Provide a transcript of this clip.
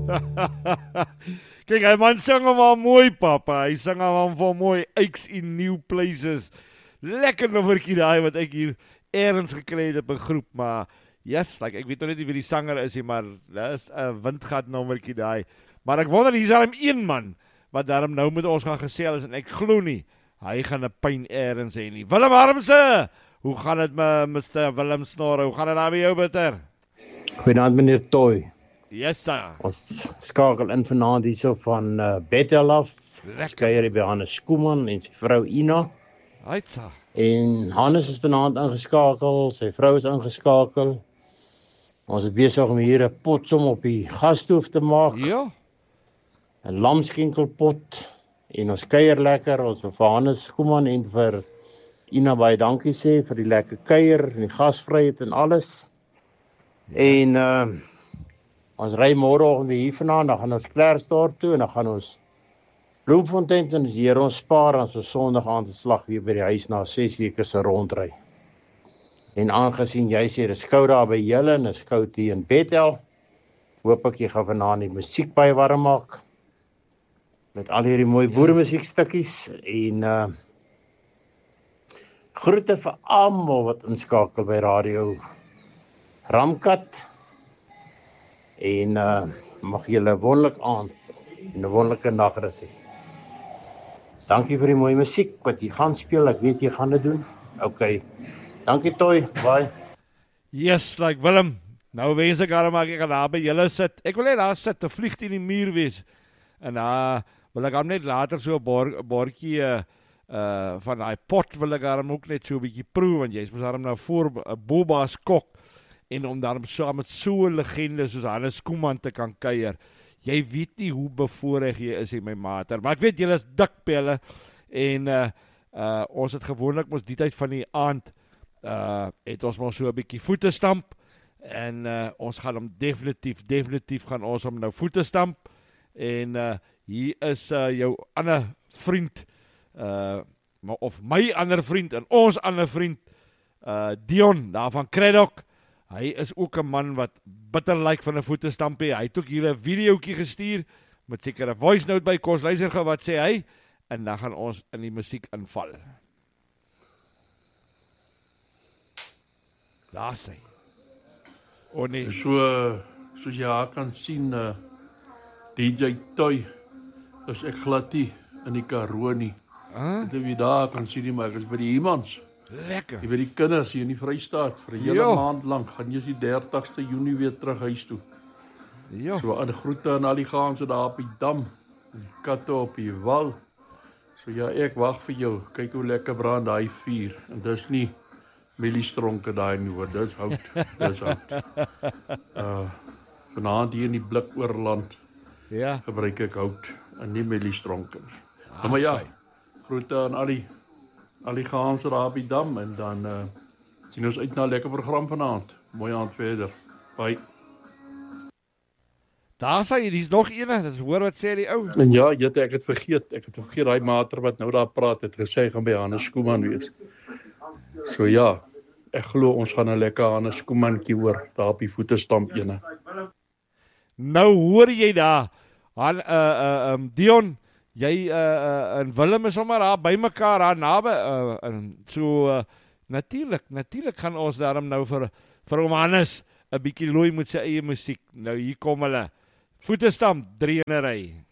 Kijk, hy man sing hom al mooi, papa. Hy sing hom van mooi Aches in New Places. Lekker nummertjie daai wat ek hier ergens gekry het op 'n groep, maar yes, like, ek weet nog net nie wie die sanger is nie, maar dit is 'n windgat nummertjie daai. Maar ek wonder, hier is daarom een man wat daarom nou met ons gaan gesels en ek glo nie hy gaan 'n pyn ergens hê nie. Willem Harmse, hoe gaan dit met Mr. Willem Snorre? Hoe gaan dit daar by jou, Bitter? Goeienaand meneer Toy. Yes, sir. Ons skakel in vanaand hierso van Bethel af. Lekker. Kuier hier by Hannes Koeman en sy vrou Ina. Uitsa. En Hannes is vanaand ingeskakel, sy vrou is ingeskakel. Ons is besig om hier 'n potsom op die gasstoof te maak. Ja. 'n Lamskenkelpot. En ons kuier lekker. Ons wil vir Hannes Koeman en vir Ina baie dankie sê vir die lekker kuier en die gasvryheid en alles. En ons ry môreoggend hier vandaan, dan gaan ons Klerksdorp toe en dan gaan ons Bloemfontein en die Here ons spaar en so Sondag aand te slag weer by die huis na 6 weke se rondry. En aangesien jy sê dis koud daar by julle en dis koud hier in Bethel, hoop ek jy gaan vanaand die musiek baie warm maak met al hierdie mooi boeremusiekstukkies en groete vir almal wat inskakel by Radio Ramkat. En mag julle 'n wonderlike aand en 'n wonderlike nagrus hê. Dankie vir die mooi musiek wat jy gaan speel. Ek weet jy gaan dit doen. OK. Dankie Toy. Bye. Yes, like Willem. Nou wens ek daarom ek gaan daar by julle sit. Ek wil net daar sit, 'n vlieg teen die muur wees. En wil ek hom net later so 'n bordjie van daai pot wil ek daarom ook net so 'n bietjie proe, want jy's mos daarom nou voor 'n Boba's kok. En om daarom saam met so 'n legende soos Hannes Koeman te kan kuier. Jy weet nie hoe bevoorreg jy is, my mater. Maar ek weet julle is dik pelle en ons het gewoonlik mos die tyd van die aand het ons maar so 'n bietjie voete stamp en ons gaan hom definitief gaan ons hom nou voete stamp en hier is jou ander vriend of my ander vriend en ons ander vriend Dion daar van Kredok. Hy is ook 'n man wat bitter like van 'n voetestamp hê. Hy het ook hier 'n videoetjie gestuur met seker 'n voice note by. Kom luister gou wat sê hy en dan gaan ons in die musiek inval. Daar sê. O nee, soos jy haar kan sien DJ Toy is ek glad nie in die Karoo nie. Ek weet wie daar kan sien nie, maar ek is by die Hemans. Lekker. Jy by die kinders hier in die Vrystaat vir 'n hele maand lank. Gaan jy die 30ste Junie weer terug huis toe. Ja. So aan groete aan al die gaanse daar op die dam. Die katte op die wal. So ja, ek wag vir jou. Kyk hoe lekker brand daai vuur. En dis nie mieliestronke daai nie hoor. Dis hout. Dis hout. Vanaand hier in die Blikoorland. Ja. Gebruik ek hout en nie mieliestronke nie. Maar ja, groete aan al die gaanse daar op die dam en dan sien ons uit na 'n lekker program vanaand. Mooi aand verder. Bye. Daar sê jy, dis nog eene. Dis hoor wat sê die ou. En ja, ek het vergeet daai mater wat nou daar praat het gesê hy gaan by Hannes Koeman wees. So ja, ek glo ons gaan 'n lekker Hannes Koemantjie hoor daar op die voete stamp ene. Nou hoor jy daar. Dion, jy en Willem is sommer daar by mekaar daar naby so natuurlik gaan ons daarom nou vir hom Hannes 'n bietjie looi met sy eie musiek. Nou hier kom hulle. Voetestamp 3 in 'n ry.